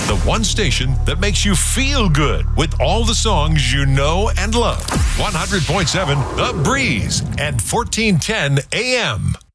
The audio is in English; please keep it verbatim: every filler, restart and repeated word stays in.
The one station that makes you feel good with all the songs you know and love. one hundred point seven The Breeze and fourteen ten A M.